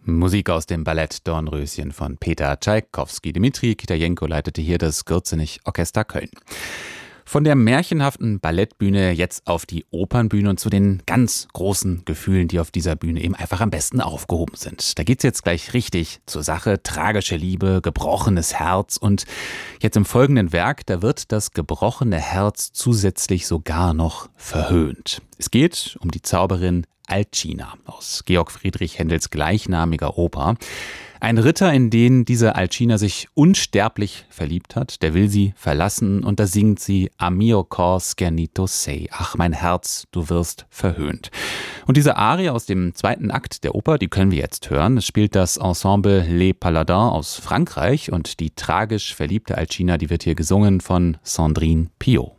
Musik aus dem Ballett Dornröschen von Peter Tschaikowski. Dmitri Kitajenko leitete hier das Gürzenich-Orchester Köln. Von der märchenhaften Ballettbühne jetzt auf die Opernbühne und zu den ganz großen Gefühlen, die auf dieser Bühne eben einfach am besten aufgehoben sind. Da geht's jetzt gleich richtig zur Sache. Tragische Liebe, gebrochenes Herz und jetzt im folgenden Werk, da wird das gebrochene Herz zusätzlich sogar noch verhöhnt. Es geht um die Zauberin Alcina aus Georg Friedrich Händels gleichnamiger Oper. Ein Ritter, in den diese Alcina sich unsterblich verliebt hat, der will sie verlassen und da singt sie A mio cor schernito sei, ach mein Herz, du wirst verhöhnt. Und diese Arie aus dem zweiten Akt der Oper, die können wir jetzt hören. Es spielt das Ensemble Les Paladins aus Frankreich und die tragisch verliebte Alcina, die wird hier gesungen von Sandrine Piau.